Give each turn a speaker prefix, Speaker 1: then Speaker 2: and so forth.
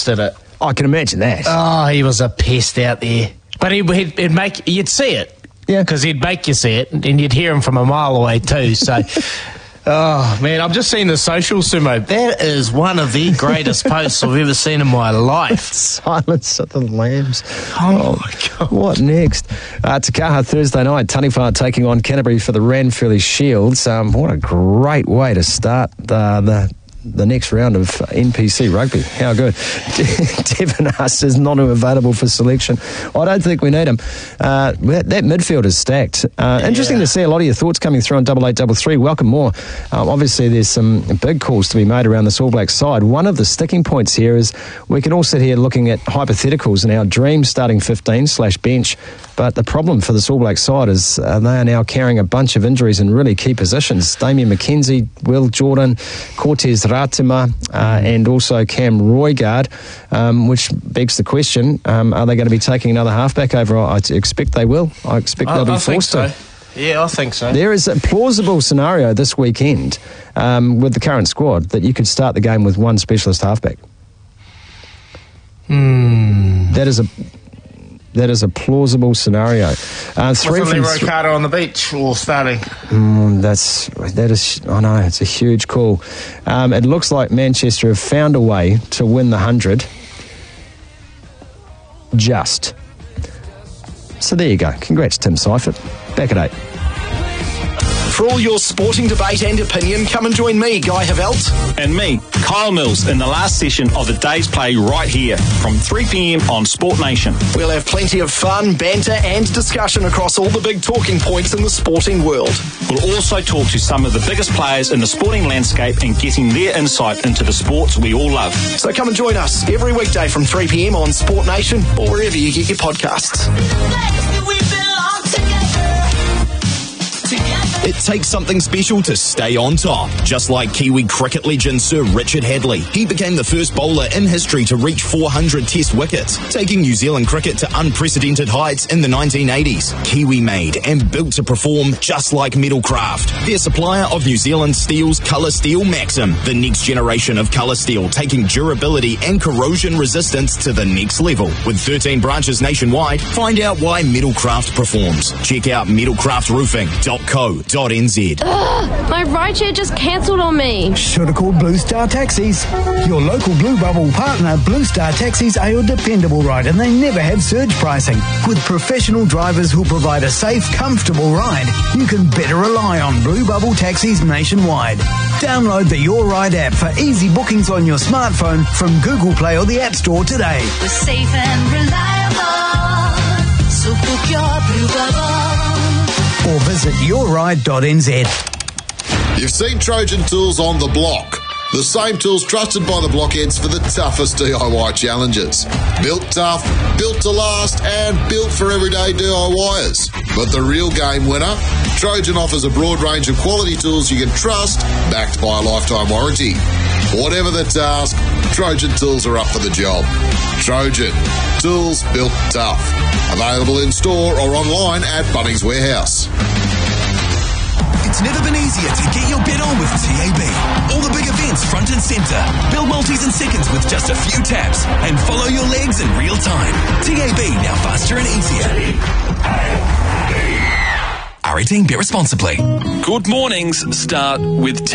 Speaker 1: lost at it.
Speaker 2: I can imagine that.
Speaker 1: Oh, he was a pest out there. But you'd see it.
Speaker 2: Yeah.
Speaker 1: Because he'd make you see it, and you'd hear him from a mile away too, so... Oh, man, I've just seen the social sumo. That is one of the greatest posts I've ever seen in my life.
Speaker 2: Silence of the Lambs.
Speaker 1: Oh my God.
Speaker 2: What next? Te Kaha Thursday night, Taniwha taking on Canterbury for the Ranfurly Shields. What a great way to start the next round of NPC rugby. How good. Devon asks, is Nonu available for selection? I don't think we need him. That midfield is stacked. Interesting to see a lot of your thoughts coming through on 8833. Welcome more. Obviously, there's some big calls to be made around this All Black side. One of the sticking points here is we can all sit here looking at hypotheticals and our dream starting 15/bench. But the problem for this All Black side is they are now carrying a bunch of injuries in really key positions. Damien McKenzie, Will Jordan, Cortez Ratima, and also Cam Roigard, which begs the question, are they going to be taking another halfback over? I expect they will. I expect they'll be forced to.
Speaker 1: Yeah, I think so.
Speaker 2: There is a plausible scenario this weekend with the current squad that you could start the game with one specialist halfback. That is a plausible scenario.
Speaker 1: Wasn't Leroy Carter on the beach or starting?
Speaker 2: That is. I know it's a huge call. It looks like Manchester have found a way to win the 100. Just. So there you go. Congrats, Tim Seifert. Back at 8.
Speaker 3: For all your sporting debate and opinion, come and join me, Guy Havelt.
Speaker 4: And me, Kyle Mills, in the last session of the day's play right here from 3 p.m. on Sport Nation.
Speaker 3: We'll have plenty of fun, banter and discussion across all the big talking points in the sporting world.
Speaker 4: We'll also talk to some of the biggest players in the sporting landscape and getting their insight into the sports we all love.
Speaker 3: So come and join us every weekday from 3 p.m. on Sport Nation or wherever you get your podcasts.
Speaker 5: It takes something special to stay on top, just like Kiwi cricket legend Sir Richard Hadley. He became the first bowler in history to reach 400 test wickets, taking New Zealand cricket to unprecedented heights in the 1980s. Kiwi made and built to perform just like Metalcraft, their supplier of New Zealand Steel's Colour Steel Maxim, the next generation of colour steel, taking durability and corrosion resistance to the next level. With 13 branches nationwide, find out why Metalcraft performs. Check out metalcraftroofing.co.nz.
Speaker 6: My rideshare just cancelled on me.
Speaker 7: Should have called Blue Star Taxis. Your local Blue Bubble partner, Blue Star Taxis, are your dependable ride, and they never have surge pricing. With professional drivers who provide a safe, comfortable ride, you can better rely on Blue Bubble Taxis nationwide. Download the Your Ride app for easy bookings on your smartphone from Google Play or the App Store today.
Speaker 8: We're safe and reliable, so book your Blue Bubble.
Speaker 7: Or visit yourride.nz.
Speaker 9: You've seen Trojan Tools on the block. The same tools trusted by the blockheads for the toughest DIY challenges. Built tough, built to last, and built for everyday DIYers. But the real game winner? Trojan offers a broad range of quality tools you can trust, backed by a lifetime warranty. Whatever the task, Trojan Tools are up for the job. Trojan, tools built tough. Available in store or online at Bunnings Warehouse.
Speaker 5: It's never been easier to get your bet on with TAB. All the big events front and centre. Build multis in seconds with just a few taps. And follow your legs in real time. TAB, now faster and easier. R18, bet responsibly.
Speaker 4: Good mornings start with